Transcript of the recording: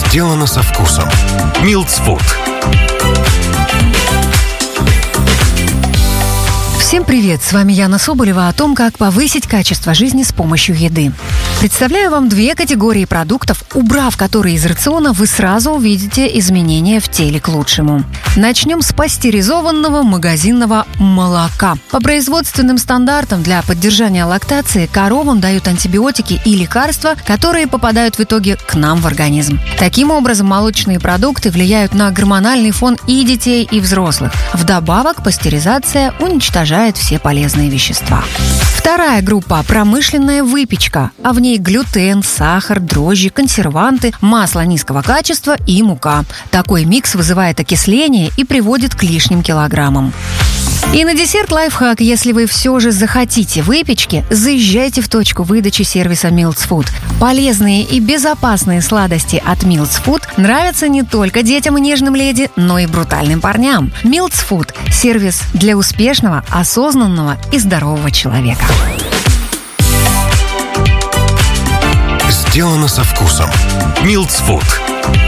Сделано со вкусом. Mills Food. Всем привет! С вами Яна Соболева о том, как повысить качество жизни с помощью еды. Представляю вам две категории продуктов, убрав которые из рациона, вы сразу увидите изменения в теле к лучшему. Начнем с пастеризованного магазинного молока. По производственным стандартам для поддержания лактации коровам дают антибиотики и лекарства, которые попадают в итоге к нам в организм. Таким образом, молочные продукты влияют на гормональный фон и детей, и взрослых. Вдобавок, пастеризация уничтожает все полезные вещества. Вторая группа – промышленная выпечка, а в ней глютен, сахар, дрожжи, консерванты, масло низкого качества и мука. Такой микс вызывает окисление и приводит к лишним килограммам. И на десерт лайфхак: если вы все же захотите выпечки, заезжайте в точку выдачи сервиса Mills Food. Полезные и безопасные сладости от Mills Food нравятся не только детям и нежным леди, но и брутальным парням. Mills Food – сервис для успешного, осознанного и здорового человека. Сделано со вкусом. Mills Food.